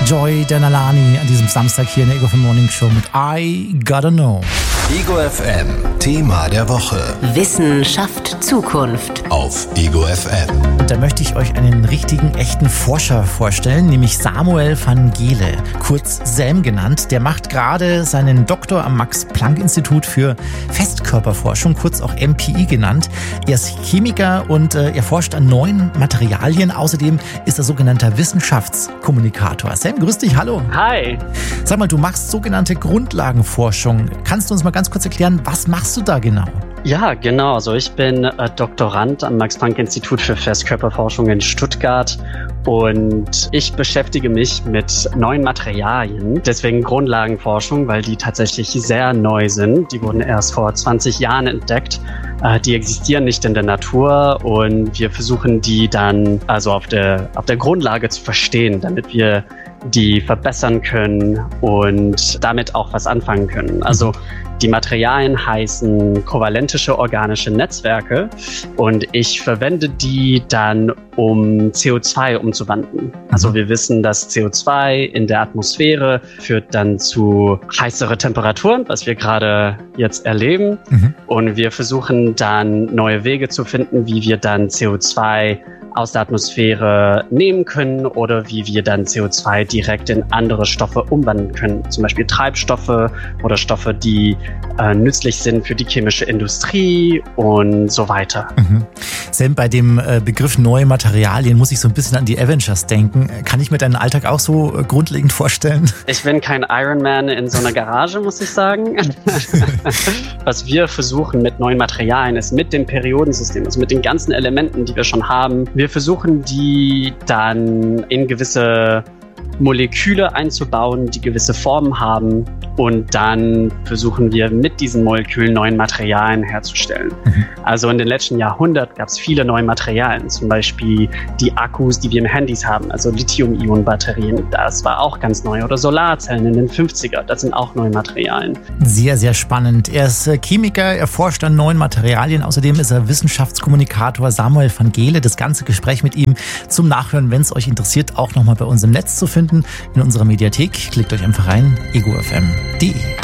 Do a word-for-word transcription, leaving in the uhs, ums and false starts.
Joy Denalani an diesem Samstag hier in der Ego F M Morning Show mit I Gotta Know. Ego F M, Thema der Woche. Wissenschaft Zukunft. Auf Ego F M. Und da möchte ich euch einen richtigen, echten Forscher vorstellen, nämlich Samuel van Gele, kurz Sam genannt. Der macht gerade seinen Doktor am Max-Planck-Institut für Festkörperforschung, kurz auch M P I genannt. Er ist Chemiker und äh, er forscht an neuen Materialien. Außerdem ist er sogenannter Wissenschaftskommunikator. Sam, grüß dich, hallo. Hi. Sag mal, du machst sogenannte Grundlagenforschung. Kannst du uns mal ganz kurz erklären, was machst du da genau? Ja, genau. Also ich bin äh, Doktorand am Max-Planck-Institut für Festkörperforschung in Stuttgart und ich beschäftige mich mit neuen Materialien, deswegen Grundlagenforschung, weil die tatsächlich sehr neu sind. Die wurden erst vor zwanzig Jahren entdeckt. Äh, die existieren nicht in der Natur und wir versuchen die dann also auf der, auf der Grundlage zu verstehen, damit wir die verbessern können und damit auch was anfangen können. Also die Materialien heißen kovalentische organische Netzwerke und ich verwende die dann, um C O zwei umzuwandeln. Also wir wissen, dass C O zwei in der Atmosphäre führt dann zu heißere Temperaturen, was wir gerade jetzt erleben. Mhm. Und wir versuchen dann neue Wege zu finden, wie wir dann C O zwei aus der Atmosphäre nehmen können oder wie wir dann C O zwei direkt in andere Stoffe umwandeln können. Zum Beispiel Treibstoffe oder Stoffe, die äh, nützlich sind für die chemische Industrie und so weiter. Mhm. Sam, bei dem äh, Begriff neue Materialien muss ich so ein bisschen an die Avengers denken. Kann ich mir deinen Alltag auch so äh, grundlegend vorstellen? Ich bin kein Iron Man in so einer Garage, muss ich sagen. Was wir versuchen mit neuen Materialien ist mit dem Periodensystem, also mit den ganzen Elementen, die wir schon haben. Wir versuchen, die dann in gewisse Moleküle einzubauen, die gewisse Formen haben und dann versuchen wir mit diesen Molekülen neuen Materialien herzustellen. Mhm. Also in den letzten Jahrhunderten gab es viele neue Materialien, zum Beispiel die Akkus, die wir im Handys haben, also Lithium-Ionen-Batterien, das war auch ganz neu, oder Solarzellen in den fünfziger, das sind auch neue Materialien. Sehr, sehr spannend. Er ist Chemiker, er forscht an neuen Materialien, außerdem ist er Wissenschaftskommunikator Samuel van Gele. Das ganze Gespräch mit ihm zum Nachhören, wenn es euch interessiert, auch nochmal bei uns im Netz zu finden, in unserer Mediathek. Klickt euch einfach rein, ego f m punkt d e.